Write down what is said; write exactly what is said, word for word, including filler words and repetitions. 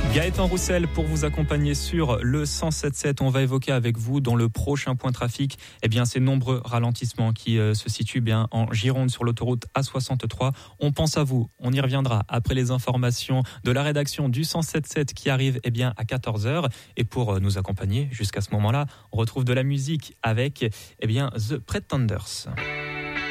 Gaëtan Roussel pour vous accompagner sur le cent sept sept. On va évoquer avec vous dans le prochain point trafic eh bien, ces nombreux ralentissements qui euh, se situent bien en Gironde sur l'autoroute A soixante-trois. On pense à vous, on y reviendra après les informations de la rédaction du cent sept sept qui arrive eh bien, à quatorze heures. Et pour euh, nous accompagner jusqu'à ce moment-là, on retrouve de la musique avec eh bien, The Pretenders.